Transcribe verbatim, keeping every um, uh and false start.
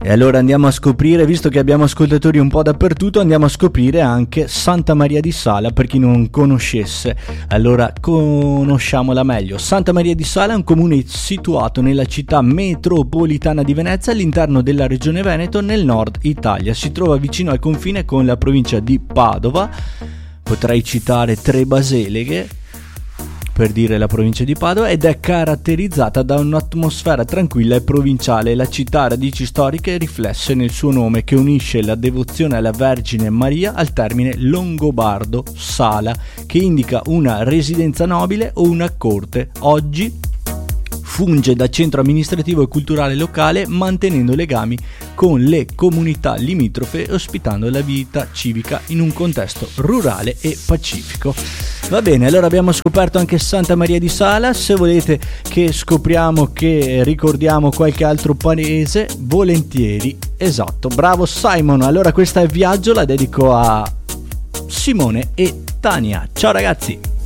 E allora andiamo a scoprire, visto che abbiamo ascoltatori un po' dappertutto, andiamo a scoprire anche Santa Maria di Sala, per chi non conoscesse. Allora conosciamola meglio. Santa Maria di Sala è un comune situato nella città metropolitana di Venezia, all'interno della regione Veneto, nel nord Italia. Si trova vicino al confine con la provincia di Padova. Potrei citare tre baseliche per dire la provincia di Padova, ed è caratterizzata da un'atmosfera tranquilla e provinciale. La città ha radici storiche riflesse nel suo nome, che unisce la devozione alla Vergine Maria al termine longobardo sala, che indica una residenza nobile o una corte. Oggi funge da centro amministrativo e culturale locale, mantenendo legami con le comunità limitrofe e ospitando la vita civica in un contesto rurale e pacifico. Va bene, allora abbiamo scoperto anche Santa Maria di Sala. Se volete che scopriamo, che ricordiamo qualche altro paese, volentieri. Esatto, bravo Simon. Allora questa è Viaggio, la dedico a Simone e Tania. Ciao ragazzi!